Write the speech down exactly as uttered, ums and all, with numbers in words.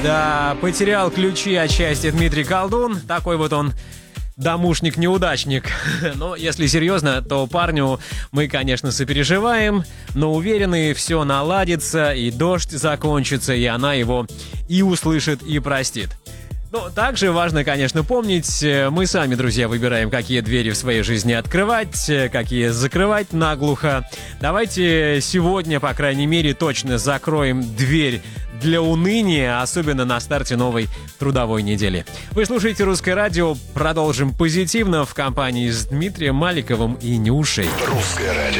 Да, потерял ключи от счастья Дмитрий Колдун. Такой вот он домушник-неудачник. Но если серьезно, то парню мы, конечно, сопереживаем, но уверены, все наладится, и дождь закончится, и она его и услышит, и простит. Но также важно, конечно, помнить, мы сами, друзья, выбираем, какие двери в своей жизни открывать, какие закрывать наглухо. Давайте сегодня, по крайней мере, точно закроем дверь для уныния, особенно на старте новой трудовой недели. Вы слушаете «Русское радио». Продолжим позитивно в компании с Дмитрием Маликовым и Нюшей. «Русское радио».